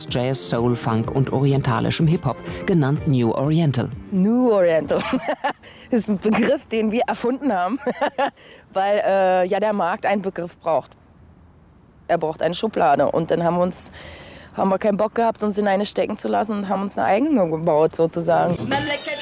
Jazz, Soul, Funk und orientalischem Hip-Hop, genannt New Oriental. New Oriental ist ein Begriff, den wir erfunden haben, weil ja der Markt einen Begriff braucht. Er braucht eine Schublade und dann haben wir keinen Bock gehabt, uns in eine stecken zu lassen und haben uns eine eigene gebaut sozusagen.